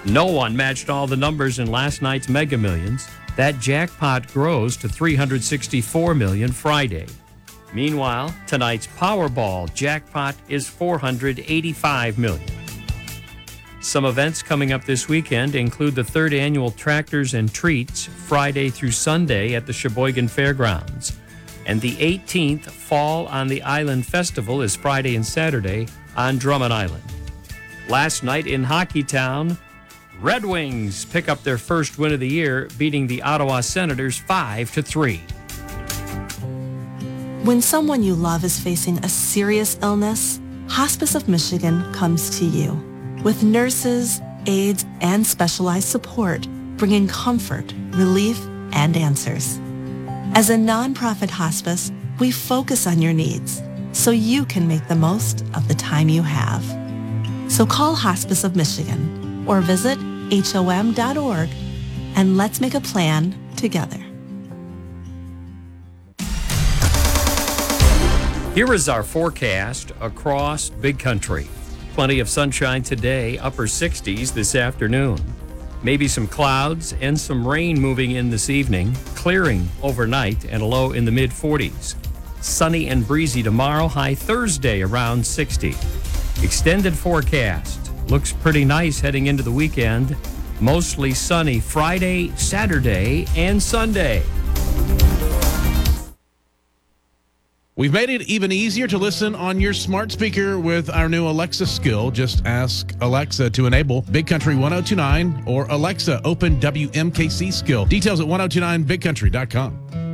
No one matched all the numbers in last night's Mega Millions. That jackpot grows to $364 million Friday. Meanwhile, tonight's Powerball jackpot is $485 million. Some events coming up this weekend include the 3rd annual Tractors and Treats Friday through Sunday at the Sheboygan Fairgrounds. And the 18th Fall on the Island Festival is Friday and Saturday on Drummond Island. Last night in Hockeytown, Red Wings pick up their first win of the year, beating the Ottawa Senators 5-3. When someone you love is facing a serious illness, Hospice of Michigan comes to you with nurses, aides, and specialized support, bringing comfort, relief, and answers. As a nonprofit hospice, we focus on your needs so you can make the most of the time you have. So call Hospice of Michigan or visit HOM.org and let's make a plan together. Here is our forecast across Big Country. Plenty of sunshine today, upper 60s this afternoon. Maybe some clouds and some rain moving in this evening, clearing overnight and a low in the mid-40s. Sunny and breezy tomorrow, high Thursday around 60. Extended forecast. Looks pretty nice heading into the weekend. Mostly sunny Friday, Saturday, and Sunday. We've made it even easier to listen on your smart speaker with our new Alexa skill. Just ask Alexa to enable Big Country 1029 or Alexa open WMKC skill. Details at 1029bigcountry.com.